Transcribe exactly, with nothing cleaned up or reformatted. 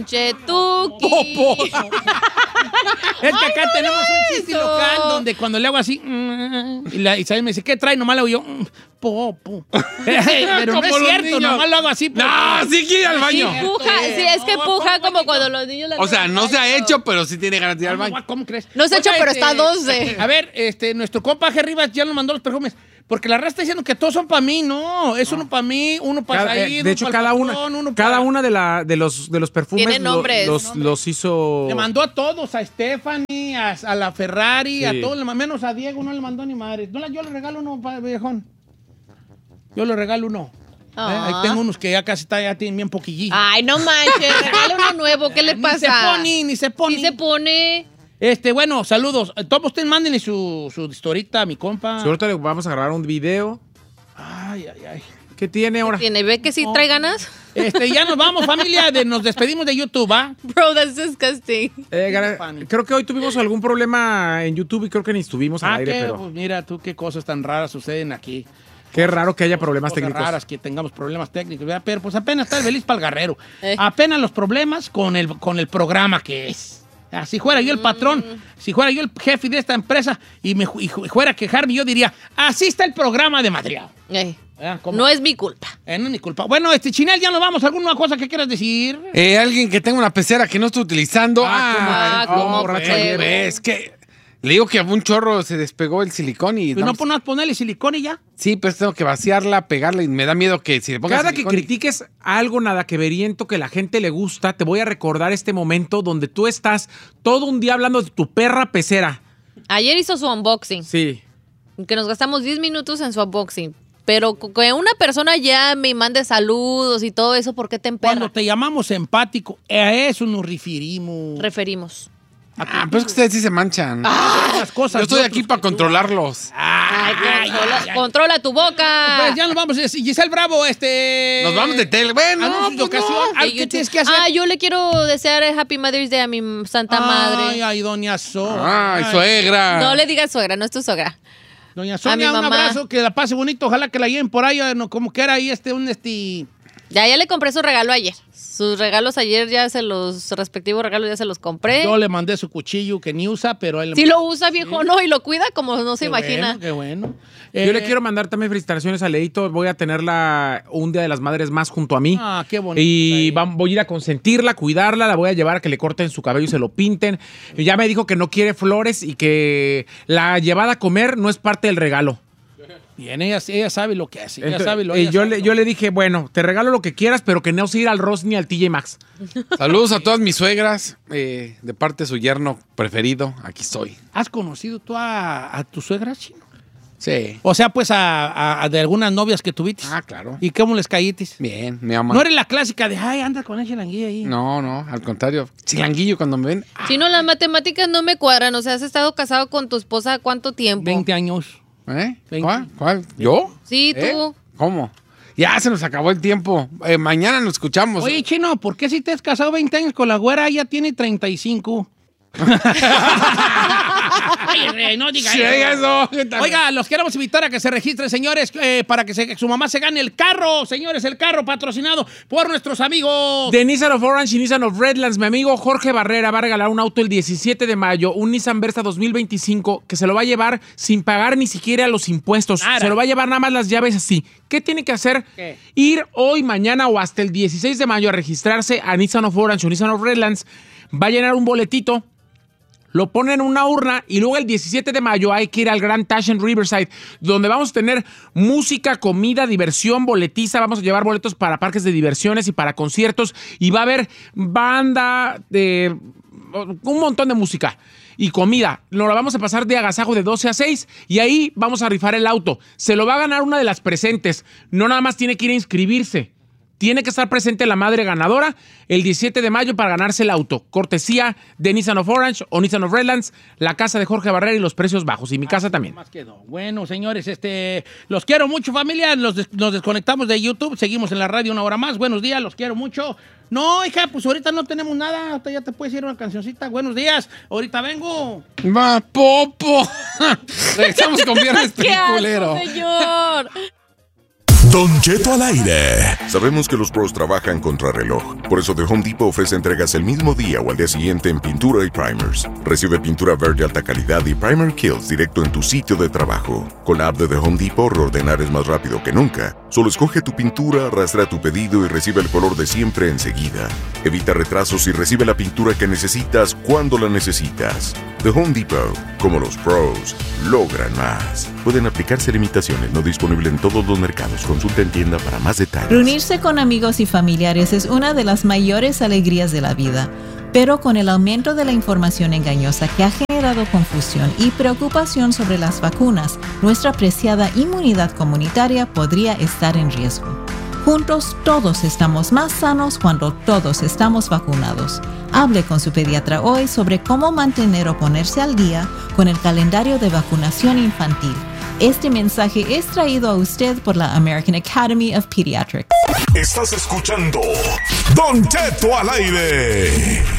Chetuki. Popo. Es que acá Ay, tenemos un chiste eso. local donde cuando le hago así mm, y la Isabel me dice, ¿qué trae? Nomás le hago yo mm, popo. Pero no es cierto, niños. Nomás lo hago así. Porque... No, sí quiere ir al baño. Sí, puja, sí, es que puja como cuando los niños... O sea, no se ha hecho, pero sí tiene ganas de ir al baño. ¿Cómo crees? No se ha hecho, pero está a doce. A ver, este, nuestro compa G. Rivas ya nos mandó los perfumes. Porque la raza está diciendo que todos son para mí, no. Es uno para mí, uno para Said. De hecho, cada una, uno cada para... una de, la, de, los, de los perfumes tiene nombres, lo, los, nombres. los hizo. Le mandó a todos, a Stephanie, a, a la Ferrari, sí. a todos, menos a Diego, no le mandó ni madre. No, yo le regalo uno, viejón. Yo le regalo uno. ¿Eh? Ahí tengo unos que ya casi está, ya tienen bien poquillito. Ay, no manches, regalo uno nuevo, ¿qué le pasa? Ni se pone, ni se pone. Ni se pone. Este, bueno, saludos. Todos ustedes mándenle su, su historita a mi compa. Sí, ahorita le vamos a grabar un video. Ay, ay, ay. ¿Qué tiene ahora? ¿Qué tiene? ¿Ve que sí trae ganas? Este, ya nos vamos, familia. De, nos despedimos de YouTube, ¿ah? Bro, that's disgusting. Eh, creo que hoy tuvimos algún problema en YouTube y creo que ni estuvimos al ah, aire, ¿qué? pero... Pues mira tú qué cosas tan raras suceden aquí. Qué raro que haya problemas cosas técnicos. raras que tengamos problemas técnicos, ¿verdad? Pero pues apenas está el feliz palgarrero. Eh. Apenas los problemas con el, con el programa que es. Si fuera yo el patrón, mm. si fuera yo el jefe de esta empresa y me y fuera a quejarme, yo diría, así está el programa de Madrigal. Eh. No es mi culpa. Eh, no es mi culpa. Bueno, este Chinel, ya nos vamos. ¿Alguna cosa que quieras decir? Eh, alguien que tenga una pecera que no esté utilizando. Ah, ah ¿cómo? Oh, borracho, es que le digo que a un chorro se despegó el silicón y... ¿Pero no pones ponerle silicón y ya? Sí, pues tengo que vaciarla, pegarla y me da miedo que si le pongas Cada silicón que critiques y... algo nada que veriento que la gente le gusta, te voy a recordar este momento donde tú estás todo un día hablando de tu perra pecera. Ayer hizo su unboxing. Sí. Que nos gastamos diez minutos en su unboxing. Pero que una persona llame y mande saludos y todo eso, ¿por qué te emperra? Cuando te llamamos empático, a eso nos referimos. Referimos. Ah, pero es que ustedes sí se manchan. Ah, las cosas Yo estoy aquí para controlarlos. Ay, ay, controla, ay, ay. controla tu boca. Pues ya nos vamos. Giselle Bravo, este... Nos vamos de tele. Bueno, no, pues de ocasión. No. ¿Qué tienes que hacer? Ah, yo le quiero desear Happy Mother's Day a mi santa ay, madre. Ay, ay, doña So. Ay, ay, suegra. No le digas suegra, no es tu suegra. Doña Sonia, un abrazo, que la pase bonito. Ojalá que la lleven por ahí, no, como que era ahí este, un este... Ya, ya le compré su regalo ayer. Sus regalos ayer ya se los, respectivos regalos ya se los compré. Yo le mandé su cuchillo que ni usa, pero él... Sí lo usa, viejo, sí. ¿no? Y lo cuida como no se qué imagina. Bueno, qué bueno. Eh, Yo le quiero mandar también felicitaciones a Leito. Voy a tenerla un Día de las Madres más junto a mí. Ah, qué bonito. Y va, voy a ir a consentirla, cuidarla. La voy a llevar a que le corten su cabello y se lo pinten. Y ya me dijo que no quiere flores y que la llevada a comer no es parte del regalo. Bien, ella, ella sabe lo que hace. Ella Entonces, sabe lo, y ella yo, sabe le, lo yo le dije, bueno, te regalo lo que quieras, pero que no se ir al Ross ni al T J Maxx. Saludos a todas mis suegras, eh, de parte de su yerno preferido. Aquí estoy. ¿Has conocido tú a, a tu suegra, Chino? Sí. O sea, pues a, a, a de algunas novias que tuviste. Ah, claro. ¿Y cómo les caítis? Bien, mi mamá. No eres la clásica de, ay, anda con el chilanguillo ahí. No, no, al contrario. Chilanguillo cuando me ven. Si no, las matemáticas no me cuadran. O sea, has estado casado con tu esposa ¿cuánto tiempo? veinte años. ¿Eh? veinte. ¿Cuál? ¿Cuál? ¿Yo? Sí, ¿Eh? tú. ¿Cómo? Ya se nos acabó el tiempo. Eh, mañana nos escuchamos. Oye, Chino, ¿por qué si te has casado veinte años con la güera, ella tiene treinta y cinco? Ay, no diga sí, eso. eso. Oiga, los queremos invitar a que se registren, señores, eh, para que, se, que su mamá se gane el carro. Señores, el carro patrocinado por nuestros amigos de Nissan of Orange y Nissan of Redlands. Mi amigo Jorge Barrera va a regalar un auto el diecisiete de mayo, un Nissan Versa dos mil veinticinco, que se lo va a llevar sin pagar ni siquiera los impuestos. Ara. Se lo va a llevar nada más las llaves así. ¿Qué tiene que hacer? ¿Qué? Ir hoy, mañana o hasta el dieciséis de mayo a registrarse a Nissan of Orange o Nissan of Redlands. Va a llenar un boletito, lo ponen en una urna y luego el diecisiete de mayo hay que ir al Grand Tash en Riverside, donde vamos a tener música, comida, diversión, boletiza. Vamos a llevar boletos para parques de diversiones y para conciertos. Y va a haber banda, de un montón de música y comida. Nos la vamos a pasar de agasajo de doce a seis y ahí vamos a rifar el auto. Se lo va a ganar una de las presentes. No nada más tiene que ir a inscribirse. Tiene que estar presente la madre ganadora el diecisiete de mayo para ganarse el auto. Cortesía de Nissan of Orange o Nissan of Redlands, la casa de Jorge Barrera y los precios bajos. Y mi casa también. Más quedó. Bueno, señores, este, los quiero mucho, familia. Nos, des, nos desconectamos de YouTube. Seguimos en la radio una hora más. Buenos días, los quiero mucho. No, hija, pues ahorita no tenemos nada. Ahorita ya te puedes ir una cancioncita. Buenos días. Ahorita vengo. Va, Popo. Regresamos con Viernes Peliculero. ¡Qué asco, señor! Don Cheto al aire. Sabemos que los pros trabajan contra reloj. Por eso The Home Depot ofrece entregas el mismo día o al día siguiente en pintura y primers. Recibe pintura verde alta calidad y primer kills directo en tu sitio de trabajo. Con la app de The Home Depot, reordenar es más rápido que nunca. Solo escoge tu pintura, arrastra tu pedido y recibe el color de siempre enseguida. Evita retrasos y recibe la pintura que necesitas cuando la necesitas. The Home Depot, como los pros, logran más. Pueden aplicarse limitaciones, no disponible en todos los mercados. Consulta en tienda para más detalles. Reunirse con amigos y familiares es una de las mayores alegrías de la vida. Pero con el aumento de la información engañosa que ha generado confusión y preocupación sobre las vacunas, nuestra preciada inmunidad comunitaria podría estar en riesgo. Juntos todos estamos más sanos cuando todos estamos vacunados. Hable con su pediatra hoy sobre cómo mantener o ponerse al día con el calendario de vacunación infantil. Este mensaje es traído a usted por la American Academy of Pediatrics. Estás escuchando Don Cheto al aire.